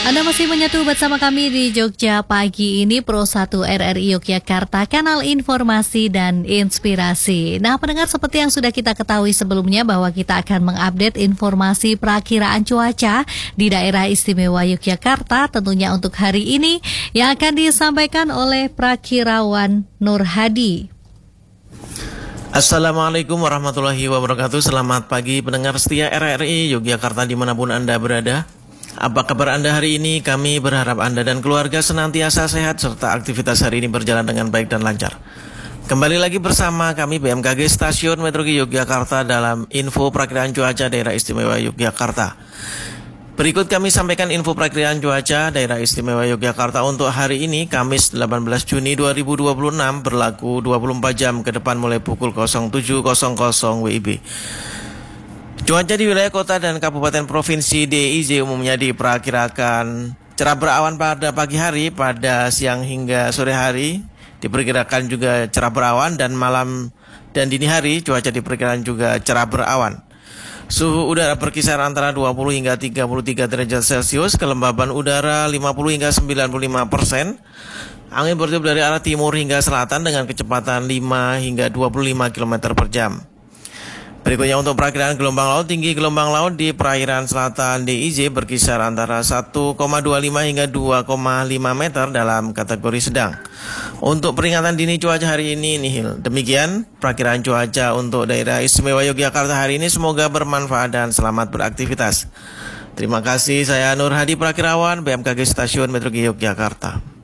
Anda masih menyatu bersama kami di Jogja Pagi ini, Pro 1 RRI Yogyakarta, kanal informasi dan inspirasi. Nah, pendengar, seperti yang sudah kita ketahui sebelumnya bahwa kita akan mengupdate informasi perakiraan cuaca di daerah istimewa Yogyakarta tentunya untuk hari ini yang akan disampaikan oleh Prakirawan Nur Hadi. Assalamualaikum warahmatullahi wabarakatuh. Selamat pagi pendengar setia RRI Yogyakarta dimanapun Anda berada. Apa kabar Anda hari ini? Kami berharap Anda dan keluarga senantiasa sehat serta aktivitas hari ini berjalan dengan baik dan lancar. Kembali lagi bersama kami BMKG Stasiun Meteorologi Yogyakarta dalam info perakiraan cuaca daerah istimewa Yogyakarta. Berikut kami sampaikan info perakiraan cuaca daerah istimewa Yogyakarta untuk hari ini, Kamis 18 Juni 2026, berlaku 24 jam ke depan mulai pukul 07.00 WIB. Cuaca di wilayah kota dan kabupaten provinsi DIY umumnya diperkirakan cerah berawan pada pagi hari, pada siang hingga sore hari diperkirakan juga cerah berawan, dan malam dan dini hari cuaca diperkirakan juga cerah berawan. Suhu udara berkisar antara 20 hingga 33 derajat Celcius, kelembaban udara 50 hingga 95%, angin bertiup dari arah timur hingga selatan dengan kecepatan 5 hingga 25 km per jam. Berikutnya untuk perakiraan gelombang laut, tinggi gelombang laut di perairan selatan DIY berkisar antara 1,25 hingga 2,5 meter dalam kategori sedang. Untuk peringatan dini cuaca hari ini nihil. Demikian perakiraan cuaca untuk daerah istimewa Yogyakarta hari ini, semoga bermanfaat dan selamat beraktivitas. Terima kasih, saya Nur Hadi Prakirawan, BMKG Stasiun Meteorologi Yogyakarta.